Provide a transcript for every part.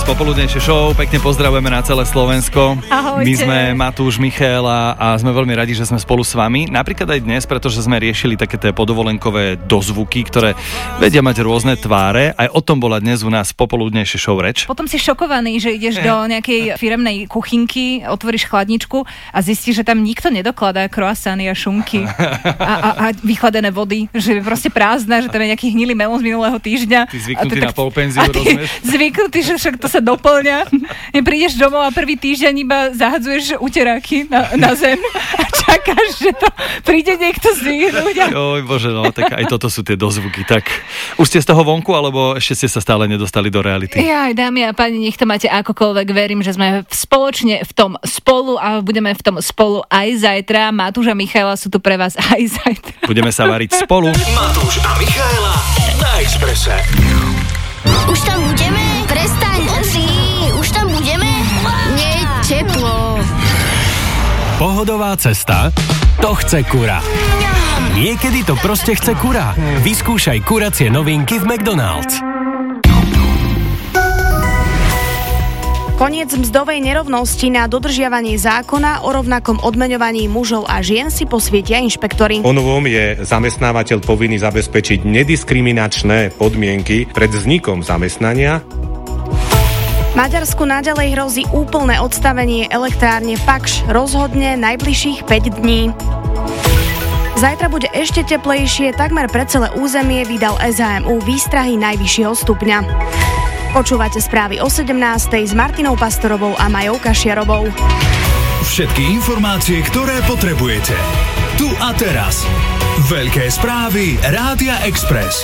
Popoludnejšie show, pekne pozdravujeme na celé Slovensko. Ahojte. My sme Matúš, Michaela a sme veľmi radi, že sme spolu s vami. Napríklad aj dnes, pretože sme riešili také tie podovolenkové dozvuky, ktoré vedia mať rôzne tváre. Aj o tom bola dnes u nás Popoludnejšie show reč. Potom si šokovaný, že ideš do nejakej firemnej kuchynky, otvoríš chladničku a zistíš, že tam nikto nedokladá croissany a šunky a vychladené vody, že je proste prázdna, že tam je nejaký hnilý melón z minulého týždňa. Ty zvyknutý na polpenziu, rozumieš? Zvyknutý, že však to sa doplňa. Prídeš domov a prvý týždeň iba zahadzuješ uteráky na zem a čakáš, že to príde niekto zdvihnúť. Oj bože, no tak aj toto sú tie dozvuky. Tak už ste z toho vonku, alebo ešte ste sa stále nedostali do reality? Jaj, dámy a páni, nech to máte akokoľvek, verím, že sme spoločne v tom spolu a budeme v tom spolu aj zajtra. Matúš a Michaela sú tu pre vás aj zajtra. Budeme sa variť spolu. Matúš a Michaela na Expresse. Už tam budeme? Prestaň, už tam budeme? Nie je teplo. Pohodová cesta? To chce kura. Niekedy to proste chce kura. Vyskúšaj kuracie novinky v McDonald's. Koniec mzdovej nerovnosti, na dodržiavanie zákona o rovnakom odmeňovaní mužov a žien si posvietia inšpektori. Ponovom je zamestnávateľ povinný zabezpečiť nediskriminačné podmienky pred vznikom zamestnania. Maďarsku naďalej hrozí úplné odstavenie elektrárne Pakš, rozhodne najbližších 5 dní. Zajtra bude ešte teplejšie, takmer pre celé územie vydal SHMU výstrahy najvyššieho stupňa. Počúvate správy o 17:00 s Martinou Pastorovou a Majou Kašiarovou. Všetky informácie, ktoré potrebujete. Tu a teraz. Veľké správy Rádia Express.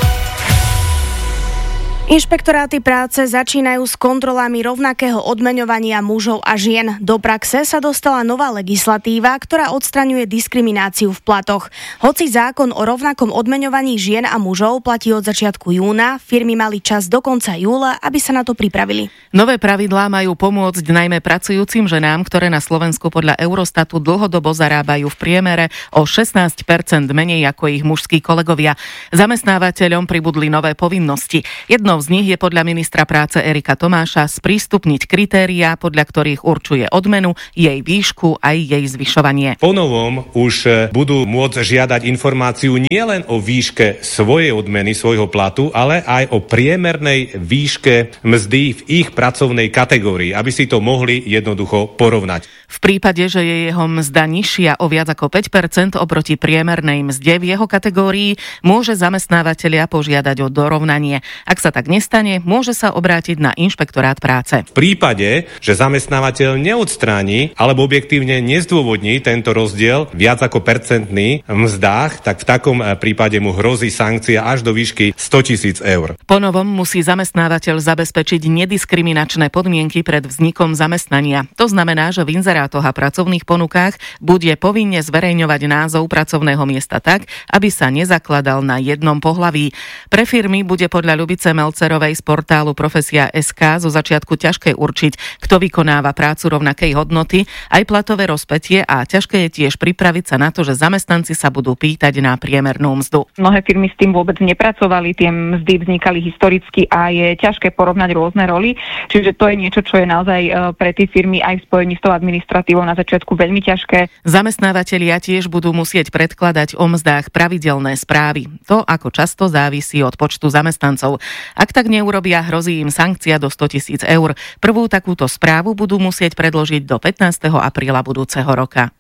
Inšpektoráty práce začínajú s kontrolami rovnakého odmeňovania mužov a žien. Do praxe sa dostala nová legislatíva, ktorá odstraňuje diskrimináciu v platoch. Hoci zákon o rovnakom odmeňovaní žien a mužov platí od začiatku júna, firmy mali čas do konca júla, aby sa na to pripravili. Nové pravidlá majú pomôcť najmä pracujúcim ženám, ktoré na Slovensku podľa Eurostatu dlhodobo zarábajú v priemere o 16% menej ako ich mužskí kolegovia. Zamestnávateľom pribudli nové povinnosti. Jednou z nich je podľa ministra práce Erika Tomáša sprístupniť kritériá, podľa ktorých určuje odmenu, jej výšku aj jej zvyšovanie. Ponovom už budú môcť žiadať informáciu nielen o výške svojej odmeny, svojho platu, ale aj o priemernej výške mzdy v ich pracovnej kategórii, aby si to mohli jednoducho porovnať. V prípade, že je jeho mzda nižšia o viac ako 5% oproti priemernej mzde v jeho kategórii, môže zamestnávateľia požiadať o dorovnanie. Ak sa tak nestane, môže sa obrátiť na inšpektorát práce. V prípade, že zamestnávateľ neodstráni alebo objektívne nezdôvodní tento rozdiel viac ako percentný v mzdách, tak v takom prípade mu hrozí sankcia až do výšky 100 000 eur. Ponovom musí zamestnávateľ zabezpečiť nediskriminačné podmienky pred vznikom zamestnania. To znamená, že v inzerátoch a pracovných ponukách bude povinne zverejňovať názov pracovného miesta tak, aby sa nezakladal na jednom pohlaví. Pre firmy bude podľa Ľubice Melcerovej z portálu Profesia.sk zo začiatku ťažké určiť, kto vykonáva prácu rovnakej hodnoty, aj platové rozpätie, a ťažké je tiež pripraviť sa na to, že zamestnanci sa budú pýtať na priemernú mzdu. Mnohé firmy s tým vôbec nepracovali, tie mzdy vznikali historicky a je ťažké porovnať rôzne roly, čiže to je niečo, čo je naozaj pre tie firmy aj v spojení s tou administratívou na začiatku veľmi ťažké. Zamestnávateľia tiež budú musieť predkladať o mzdách pravidelné správy. To, ako často, závisí od počtu zamestnancov. Ak tak neurobia, hrozí im sankcia do 100 000 eur. Prvú takúto správu budú musieť predložiť do 15. apríla budúceho roka.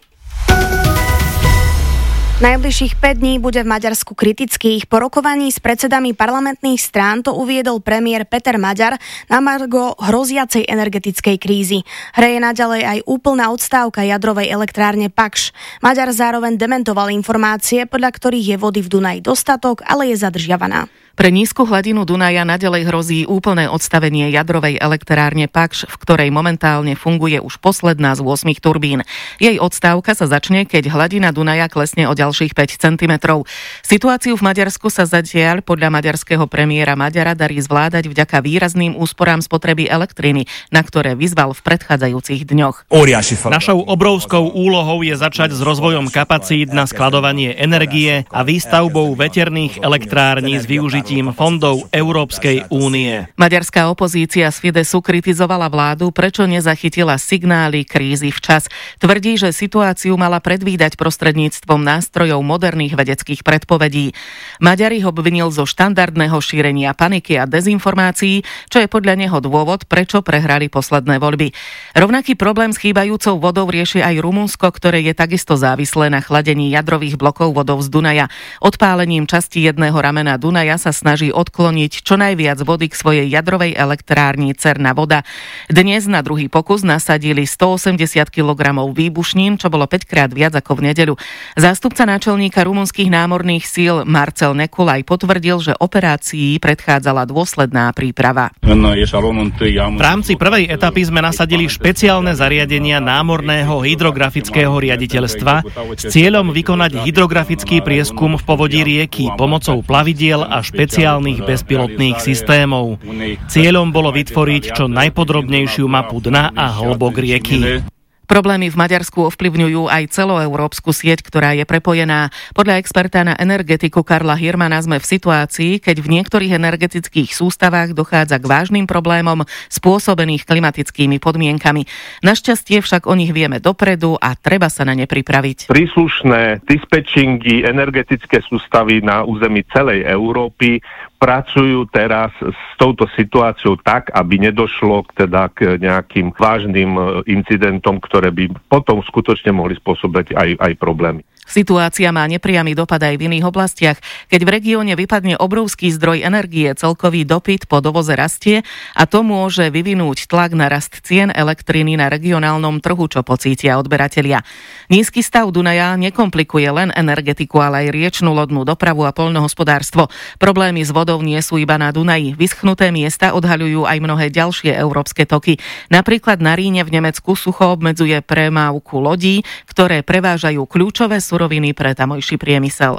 Najbližších 5 dní bude v Maďarsku kritických. Po rokovaní s predsedami parlamentných strán to uviedol premiér Peter Maďar na margo hroziacej energetickej krízy. Hreje naďalej aj úplná odstávka jadrovej elektrárne Pakš. Maďar zároveň dementoval informácie, podľa ktorých je vody v Dunaji dostatok, ale je zadržiavaná. Pre nízku hladinu Dunaja naďalej hrozí úplné odstavenie jadrovej elektrárne Pakš, v ktorej momentálne funguje už posledná z 8 turbín. Jej odstávka sa začne, keď hladina Dunaja klesne o ďalších 5 cm. Situáciu v Maďarsku sa zatiaľ podľa maďarského premiéra Maďara darí zvládať vďaka výrazným úsporám spotreby elektriny, na ktoré vyzval v predchádzajúcich dňoch. Našou obrovskou úlohou je začať s rozvojom kapacít na skladovanie energie a výstavbou veterných elektrární s využitím využitím fondov Európskej únie. Maďarská opozícia z Fidesu kritizovala vládu, prečo nezachytila signály krízy včas. Tvrdí, že situáciu mala predvídať prostredníctvom nástrojov moderných vedeckých predpovedí. Maďar ich obvinil zo štandardného šírenia paniky a dezinformácií, čo je podľa neho dôvod, prečo prehrali posledné voľby. Rovnaký problém s chýbajúcou vodou rieši aj Rumunsko, ktoré je takisto závislé na chladení jadrových blokov vodou z Dunaja. Odpálením časti jedného ramena Dunaja sa snaží odkloniť čo najviac vody k svojej jadrovej elektrárni Cerna voda. Dnes na druhý pokus nasadili 180 kg výbušnín, čo bolo 5-krát viac ako v nedeľu. Zástupca náčelníka rumunských námorných síl Marcel Nekulaj potvrdil, že operácii predchádzala dôsledná príprava. V rámci prvej etapy sme nasadili špeciálne zariadenia námorného hydrografického riaditeľstva s cieľom vykonať hydrografický prieskum v povodí rieky pomocou plavidiel a špeciálnych bezpilotných systémov. Cieľom bolo vytvoriť čo najpodrobnejšiu mapu dna a hlbok rieky. Problémy v Maďarsku ovplyvňujú aj celoeurópsku sieť, ktorá je prepojená. Podľa experta na energetiku Karla Hirmana sme v situácii, keď v niektorých energetických sústavách dochádza k vážnym problémom spôsobených klimatickými podmienkami. Našťastie však o nich vieme dopredu a treba sa na ne pripraviť. Príslušné dispečingy, energetické sústavy na území celej Európy pracujú teraz s touto situáciou tak, aby nedošlo k nejakým vážnym incidentom, ktoré by potom skutočne mohli spôsobiť aj problémy. Situácia má nepriamy dopad aj v iných oblastiach. Keď v regióne vypadne obrovský zdroj energie, celkový dopyt po dovoze rastie a to môže vyvinúť tlak na rast cien elektriny na regionálnom trhu, čo pocítia odberatelia. Nízky stav Dunaja nekomplikuje len energetiku, ale aj riečnu lodnú dopravu a poľnohospodárstvo. Problémy s vodou nie sú iba na Dunaji. Vyschnuté miesta odhaľujú aj mnohé ďalšie európske toky. Napríklad na Ríne v Nemecku sucho obmedzuje premávku lodí, ktoré prevážajú kľúčové suroviny pre tamojší priemysel.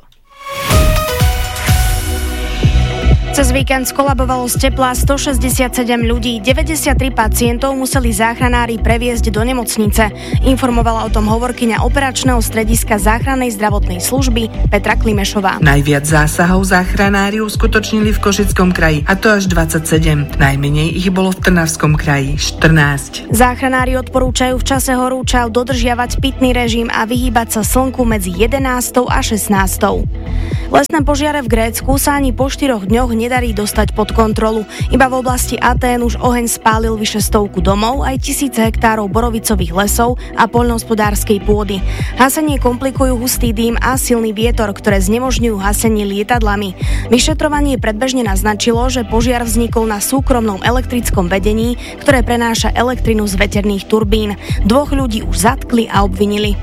Cez víkend skolabovalo z tepla 167 ľudí, 93 pacientov museli záchranári previesť do nemocnice. Informovala o tom hovorkyňa operačného strediska záchrannej zdravotnej služby Petra Klimešová. Najviac zásahov záchranári uskutočnili v Košickom kraji, a to až 27. Najmenej ich bolo v Trnavskom kraji, 14. Záchranári odporúčajú v čase horúčav dodržiavať pitný režim a vyhýbať sa slnku medzi 11. a 16. Lesné požiare v Grécku sa ani po 4 dňoch nedarí dostať pod kontrolu. Iba v oblasti Atén už oheň spálil vyše 100 domov, aj tisíce hektárov borovicových lesov a poľnohospodárskej pôdy. Hasenie komplikujú hustý dým a silný vietor, ktoré znemožňujú hasenie lietadlami. Vyšetrovanie predbežne naznačilo, že požiar vznikol na súkromnom elektrickom vedení, ktoré prenáša elektrinu z veterných turbín. 2 ľudí už zatkli a obvinili.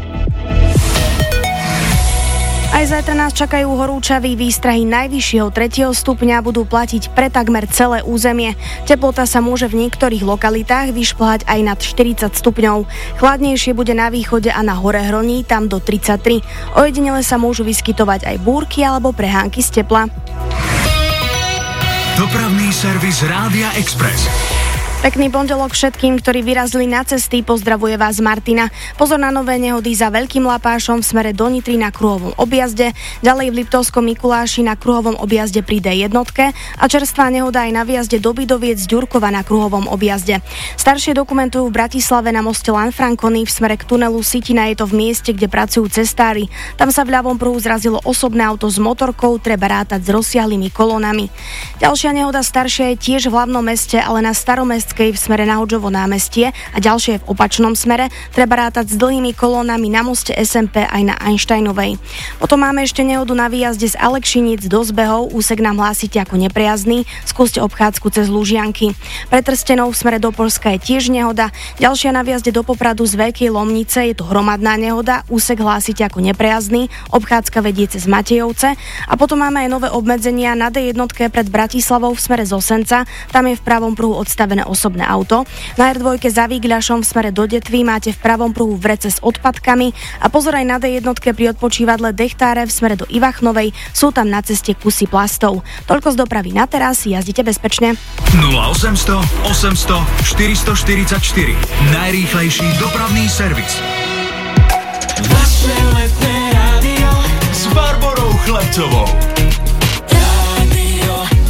Aj zajtra nás čakajú horúčaví, výstrahy najvyššieho 3. stupňa budú platiť pre takmer celé územie. Teplota sa môže v niektorých lokalitách vyšplhať aj nad 40 stupňov. Chladnejšie bude na východe a na hore Hroní, tam do 33. Ojedinele sa môžu vyskytovať aj búrky alebo prehánky z tepla. Dopravný servis Rádia Express. Pekný pondelok všetkým, ktorí vyrazili na cesty, pozdravuje vás Martina. Pozor na nové nehody za Veľkým Lapášom v smere do Nitry na kruhovom objazde, ďalej v Liptovskom Mikuláši na kruhovom objazde pri D1 a čerstvá nehoda aj na výjazde do Bidoviec z Ďurkova na kruhovom objazde. Staršie dokumentujú v Bratislave na moste Lanfranconi v smere k tunelu Sitina, je to v mieste, kde pracujú cestári. Tam sa v ľavom pruhu zrazilo osobné auto s motorkou, treba rátať s rozsiahlými kolónami. Ďalšia nehoda staršia je tiež v hlavnom meste, ale na Staromestskej v smere na Hodžovo námestie a ďalšie v opačnom smere. Treba rátať s dlhými kolónami na moste SMP aj na Einsteinovej. Potom máme ešte nehodu na výjazde z Alekšinic do Zbehov, úsek nám hlásite ako nepriazný, skúste obchádzku cez Lužianky. Pre Trstenov v smere do Poľska je tiež nehoda, ďalšia na výjazde do Popradu z Veľkej Lomnice, je to hromadná nehoda, úsek hlásite ako nepriazný, obchádzka vedie cez Matejovce a potom máme aj nové obmedzenia na D1 pred Bratislavou v smere z Osenca, tam je v pravom pruhu odstavené osobné auto. Na R2 za Výgľašom v smere do Detvy máte v pravom pruhu vrece s odpadkami a pozor aj na D1 pri odpočívadle Dechtáre v smere do Ivachnovej, sú tam na ceste kusy plastov. Toľko z dopravy na teraz, jazdite bezpečne. 0800 800 444 najrýchlejší dopravný servis. Vaše letné rádio s Barborou Chlapcovou. Rádio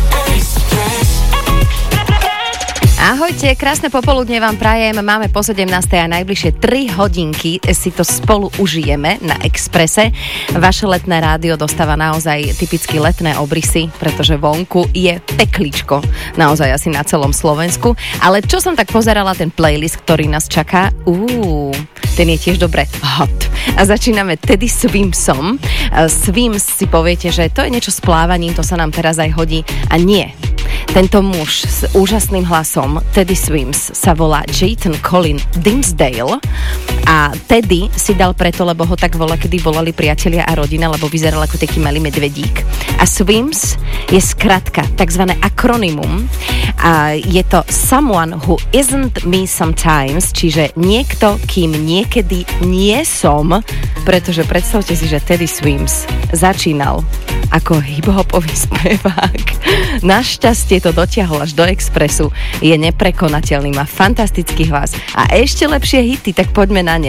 Ahojte, krásne popoludne vám prajem. Máme po 17. a najbližšie 3 hodinky si to spolu užijeme na Expresse. Vaše letné rádio dostáva naozaj typicky letné obrysy, pretože vonku je pekličko. Naozaj asi na celom Slovensku. Ale čo som tak pozerala, ten playlist, ktorý nás čaká, ten je tiež dobre hot. A začíname Teddy Swimsom. Swims si poviete, že to je niečo s plávaním, to sa nám teraz aj hodí. A nie. Tento muž s úžasným hlasom, Teddy Swims, sa volá Jayton Colin Dinsdale a Teddy si dal preto, lebo ho tak kedy volali priatelia a rodina, lebo vyzeral ako taký malý medvedík. A Swims je skratka, takzvané akronymum. A je to someone who isn't me sometimes, čiže niekto, kým niekedy nie som, pretože predstavte si, že Teddy Swims začínal ako hip-hopový spevák. Našťastie to dotiahol až do Expressu, je neprekonateľný, má fantastický hlas a ešte lepšie hity, tak poďme na ne.